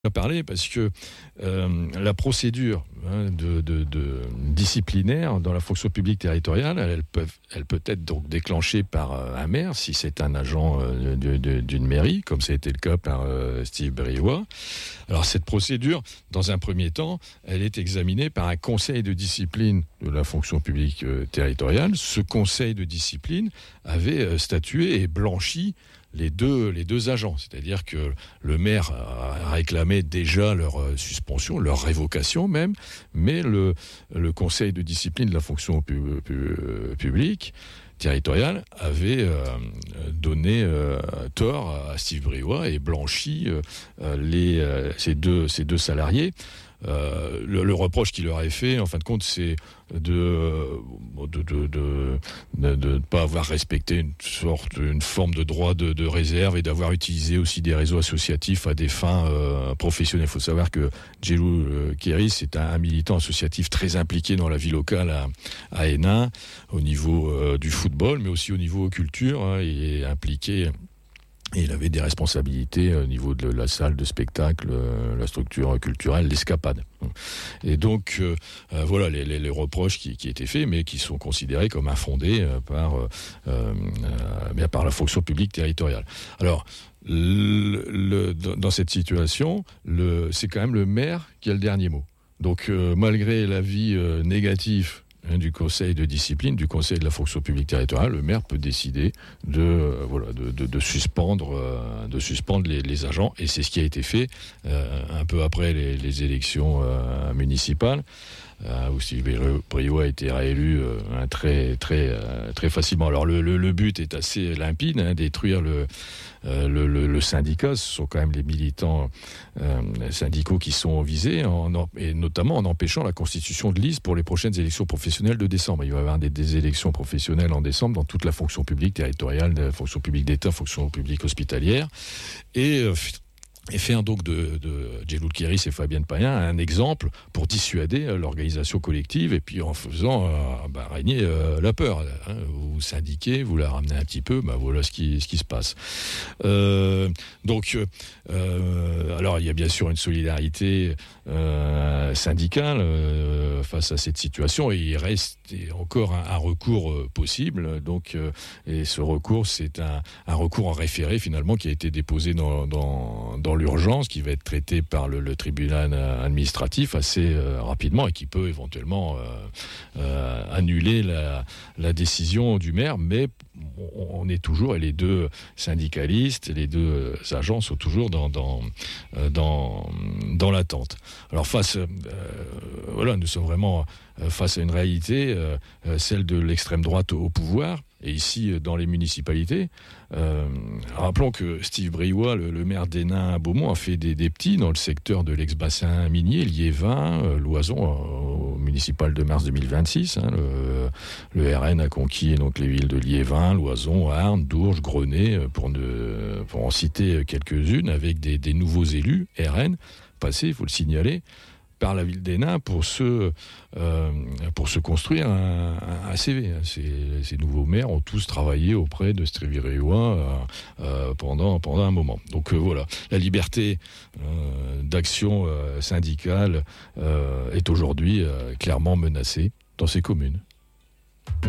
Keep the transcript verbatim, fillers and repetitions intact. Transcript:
à parler parce que euh, la procédure hein, de, de, de disciplinaire dans la fonction publique territoriale, elle, elle, peut, elle peut être donc déclenchée par euh, un maire si c'est un agent euh, de, de, d'une mairie, comme ça a été le cas par euh, Steve Briouat. Alors cette procédure, dans un premier temps, elle est examinée par un conseil de discipline de la fonction publique euh, territoriale. Ce conseil de discipline avait euh, statué et blanchi les deux, les deux agents. C'est-à-dire que le maire a réclamé déjà leur suspension, leur révocation même, mais le, le conseil de discipline de la fonction pu, pu, publique territoriale avait euh, donné euh, tort à Steve Briouat et blanchi euh, les, euh, ces, deux, ces deux salariés. Euh, le, le reproche qu'il leur est fait, en fin de compte, c'est de de de de de, de pas avoir respecté une sorte, une forme de droit de, de réserve et d'avoir utilisé aussi des réseaux associatifs à des fins euh, professionnelles. Il faut savoir que Djelou Kéris est un, un militant associatif très impliqué dans la vie locale à, à Hénin, au niveau euh, du football, mais aussi au niveau culture. Hein, il est impliqué. Et il avait des responsabilités au niveau de la salle de spectacle, euh, la structure culturelle, l'escapade. Et donc, euh, euh, voilà les, les, les reproches qui, qui étaient faits, mais qui sont considérés comme infondés euh, par, euh, euh, bien par la fonction publique territoriale. Alors, le, le, dans cette situation, le, c'est quand même le maire qui a le dernier mot. Donc, euh, malgré l'avis euh, négatif du conseil de discipline, du conseil de la fonction publique territoriale, le maire peut décider de euh, voilà de, de, de suspendre euh, de suspendre les, les agents, et c'est ce qui a été fait euh, un peu après les, les élections euh, municipales euh, où Steve Briouat a été réélu euh, très très euh, très facilement. Alors le, le, le but est assez limpide, hein, détruire le Euh, le, le, le syndicat. Ce sont quand même les militants euh, syndicaux qui sont visés, en, en, et notamment en empêchant la constitution de listes pour les prochaines élections professionnelles de décembre. Il va y avoir des, des élections professionnelles en décembre dans toute la fonction publique territoriale, la fonction publique d'État, fonction publique hospitalière, et euh, et faire donc de, de Djelou Kéris et Fabienne Payen un exemple pour dissuader l'organisation collective, et puis en faisant euh, bah, régner euh, la peur. Hein, vous syndiquez, vous la ramenez un petit peu, bah, voilà ce qui, ce qui se passe. Euh, donc, euh, alors il y a bien sûr une solidarité euh, syndicale euh, face à cette situation, et il reste encore un, un recours euh, possible. Donc, euh, et ce recours, c'est un, un recours en référé finalement qui a été déposé dans, dans, dans l'urgence, qui va être traité par le, le tribunal administratif assez euh, rapidement, et qui peut éventuellement euh, euh, annuler la, la décision du maire. Mais on, on est toujours, et les deux syndicalistes, les deux agents sont toujours dans dans euh, dans, dans l'attente. Alors face, euh, voilà, nous sommes vraiment face à une réalité, euh, celle de l'extrême droite au pouvoir. Et ici, dans les municipalités, euh, rappelons que Steve Briouat, le, le maire d'Hénin à Beaumont, a fait des, des petits dans le secteur de l'ex-bassin minier, Liévin, euh, Loison, euh, au municipal de mars deux mille vingt-six. Hein, le, le R N a conquis donc les villes de Liévin, Loison, Arnes, Dourges, Grenay, pour, ne, pour en citer quelques-unes, avec des, des nouveaux élus R N passés, il faut le signaler, par la ville d'Hénin pour se, euh, pour se construire un, un, un C V. Ces, ces nouveaux maires ont tous travaillé auprès de Steve Briouat euh, euh, pendant, pendant un moment. Donc euh, voilà, la liberté euh, d'action euh, syndicale euh, est aujourd'hui euh, clairement menacée dans ces communes.